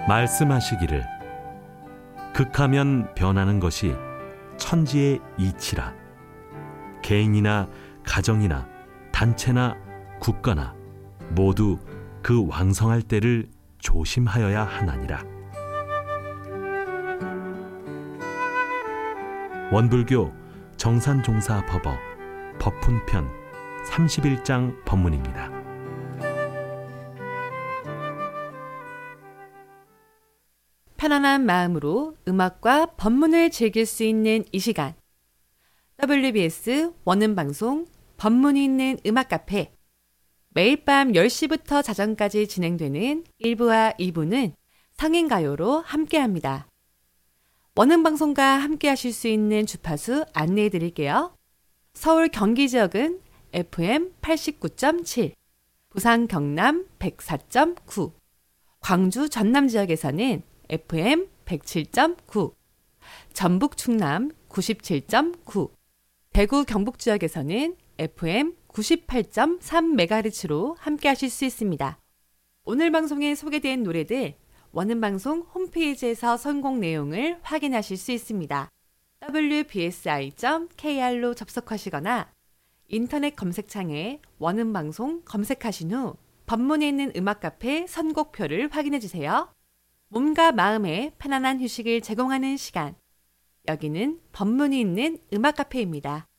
말씀하시기를 극하면 변하는 것이 천지의 이치라. 개인이나 가정이나 단체나 국가나 모두 그 왕성할 때를 조심하여야 하나니라. 원불교 정산종사법어 법훈편 31장 법문입니다. 편안한 마음으로 음악과 법문을 즐길 수 있는 이 시간, WBS 원음방송 법문이 있는 음악 카페, 매일 밤 10시부터 자정까지 진행되는 1부와 2부는 성인가요로 함께합니다. 원음방송과 함께하실 수 있는 주파수 안내해 드릴게요. 서울 경기 지역은 FM 89.7, 부산 경남 104.9, 광주 전남 지역에서는 FM 107.9, 전북 충남 97.9, 대구 경북 지역에서는 FM 98.3MHz로 함께하실 수 있습니다. 오늘 방송에 소개된 노래들 원음방송 홈페이지에서 선곡 내용을 확인하실 수 있습니다. wbsi.kr로 접속하시거나 인터넷 검색창에 원음방송 검색하신 후 법문에 있는 음악 카페 선곡표를 확인해 주세요. 몸과 마음에 편안한 휴식을 제공하는 시간. 여기는 법문이 있는 음악 카페입니다.